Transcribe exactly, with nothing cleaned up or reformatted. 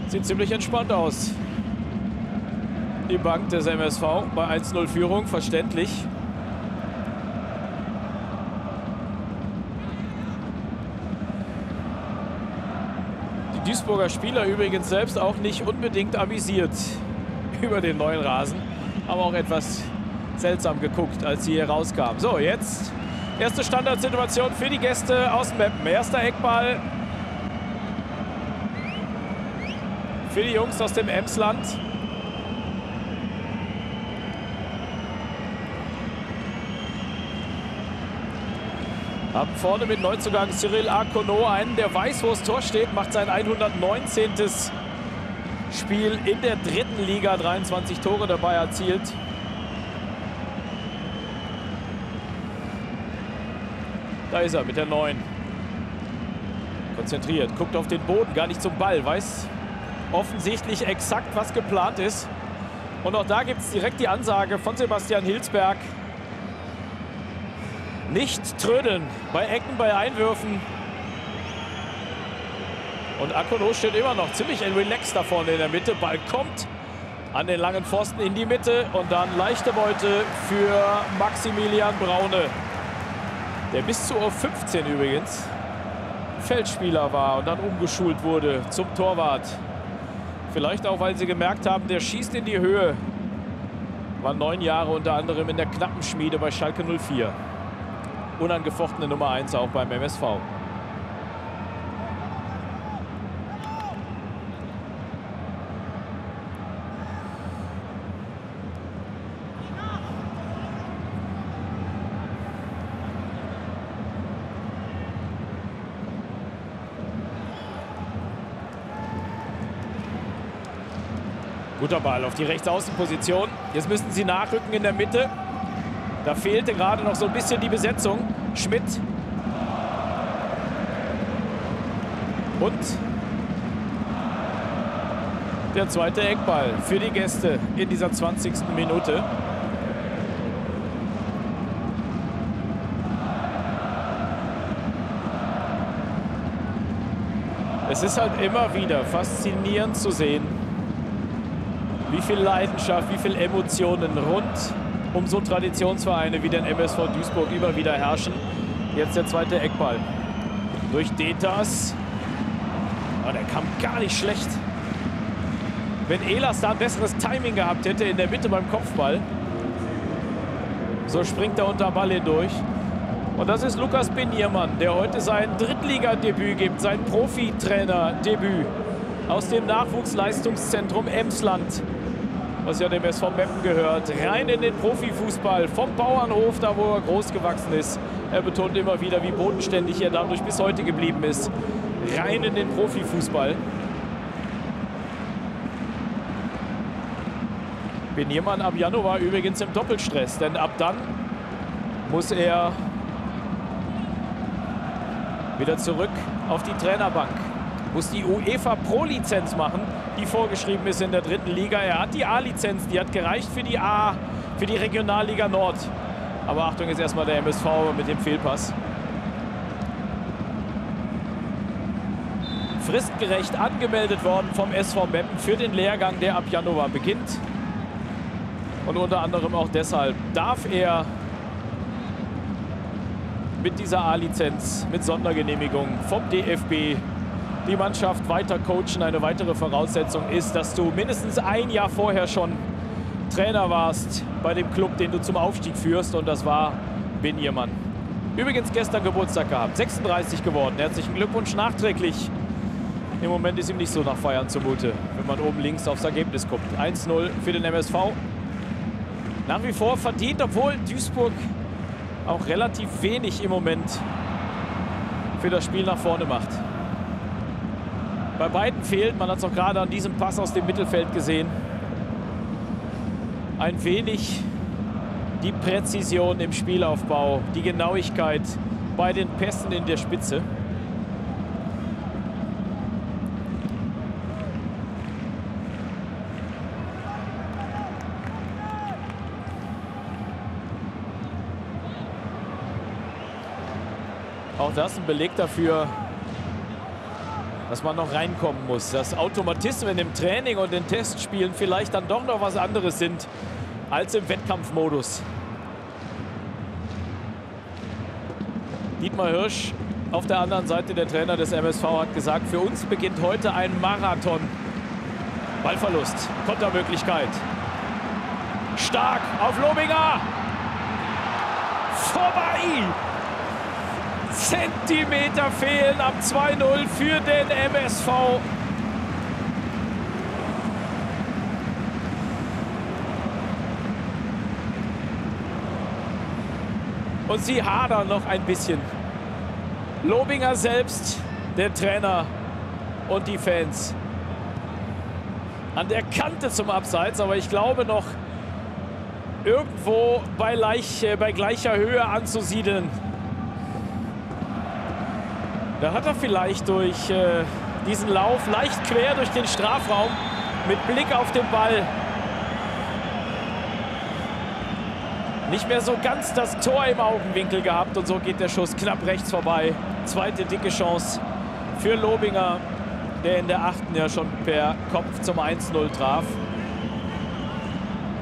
Sieht ziemlich entspannt aus. Die Bank des M S V bei eins null Führung, verständlich. Die Duisburger Spieler übrigens selbst auch nicht unbedingt amüsiert über den neuen Rasen. Haben auch etwas seltsam geguckt, als sie hier rauskamen. So, jetzt erste Standardsituation für die Gäste aus Meppen. Erster Eckball für die Jungs aus dem Emsland. Haben vorne mit Neuzugang Cyril Arcono einen, der weiß, wo das Tor steht, macht sein hundertneunzehnten Spiel in der dritten Liga, dreiundzwanzig Tore dabei erzielt. Da ist er mit der neun. Konzentriert, guckt auf den Boden, gar nicht zum Ball, weiß offensichtlich exakt, was geplant ist. Und auch da gibt es direkt die Ansage von Sebastian Hilsberg. Nicht trödeln bei Ecken, bei Einwürfen. Und Arcono steht immer noch ziemlich relaxed da vorne in der Mitte. Ball kommt an den langen Pfosten in die Mitte. Und dann leichte Beute für Maximilian Braune. Der bis zu U fünfzehn übrigens Feldspieler war und dann umgeschult wurde zum Torwart. Vielleicht auch, weil sie gemerkt haben, der schießt in die Höhe. War neun Jahre unter anderem in der Knappenschmiede bei Schalke null vier. Unangefochtene Nummer eins auch beim M S V. Guter Ball auf die Rechtsaußenposition. Jetzt müssten sie nachrücken in der Mitte. Da fehlte gerade noch so ein bisschen die Besetzung. Schmidt. Und der zweite Eckball für die Gäste in dieser zwanzigsten Minute. Es ist halt immer wieder faszinierend zu sehen, wie viel Leidenschaft, wie viel Emotionen rund um so Traditionsvereine wie den M S V Duisburg immer wieder herrschen. Jetzt der zweite Eckball. Durch Detas. Oh, der kam gar nicht schlecht. Wenn Ehlers da ein besseres Timing gehabt hätte in der Mitte beim Kopfball. So springt er unter Ball hindurch. Und das ist Lukas Beniermann, der heute sein Drittligadebüt gibt, sein Profitrainerdebüt aus dem Nachwuchsleistungszentrum Emsland, was ja dem S V Meppen gehört, rein in den Profifußball, vom Bauernhof, da wo er groß gewachsen ist. Er betont immer wieder, wie bodenständig er dadurch bis heute geblieben ist. Rein in den Profifußball. Beniermann ab Januar übrigens im Doppelstress, denn ab dann muss er wieder zurück auf die Trainerbank. Muss die UEFA Pro-Lizenz machen, die vorgeschrieben ist in der dritten Liga. Er hat die A-Lizenz, die hat gereicht für die A, für die Regionalliga Nord. Aber Achtung, jetzt erstmal der M S V mit dem Fehlpass. Fristgerecht angemeldet worden vom S V Meppen für den Lehrgang, der ab Januar beginnt. Und unter anderem auch deshalb darf er mit dieser A-Lizenz, mit Sondergenehmigung vom D F B die Mannschaft weiter coachen. Eine weitere Voraussetzung ist, dass du mindestens ein Jahr vorher schon Trainer warst bei dem Club, den du zum Aufstieg führst. Und das war Beniermann. Übrigens gestern Geburtstag gehabt, sechsunddreißig geworden. Herzlichen Glückwunsch nachträglich. Im Moment ist ihm nicht so nach Feiern zumute, wenn man oben links aufs Ergebnis guckt. eins null für den M S V. Nach wie vor verdient, obwohl Duisburg auch relativ wenig im Moment für das Spiel nach vorne macht. Bei beiden fehlt, man hat es auch gerade an diesem Pass aus dem Mittelfeld gesehen, ein wenig die Präzision im Spielaufbau, die Genauigkeit bei den Pässen in der Spitze. Auch das ein Beleg dafür, dass man noch reinkommen muss. Dass Automatismen im Training und in Testspielen vielleicht dann doch noch was anderes sind als im Wettkampfmodus. Dietmar Hirsch auf der anderen Seite, der Trainer des M S V, hat gesagt, für uns beginnt heute ein Marathon. Ballverlust, Kontermöglichkeit. Stark auf Lobinger. Vorbei. Zentimeter fehlen am zwei null für den M S V. Und sie hadern noch ein bisschen. Lobinger selbst, der Trainer und die Fans. An der Kante zum Abseits, aber ich glaube noch irgendwo bei, gleich, äh, bei gleicher Höhe anzusiedeln. Da hat er vielleicht durch äh, diesen Lauf leicht quer durch den Strafraum mit Blick auf den Ball nicht mehr so ganz das Tor im Augenwinkel gehabt und so geht der Schuss knapp rechts vorbei. Zweite dicke Chance für Lobinger, der in der achten ja schon per Kopf zum eins null traf.